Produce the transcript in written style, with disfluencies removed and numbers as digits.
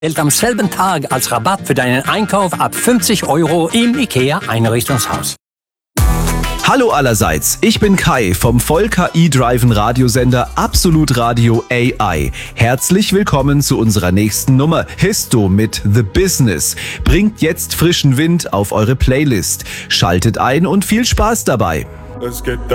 Erhält am selben Tag als Rabatt für deinen Einkauf ab 50 € im IKEA-Einrichtungshaus. Hallo allerseits, ich bin Kai vom voll KI-driven Radiosender Absolut Radio AI. Herzlich willkommen zu unserer nächsten Nummer. Histo mit The Business bringt jetzt frischen Wind auf eure Playlist. Schaltet ein und viel Spaß dabei. Es geht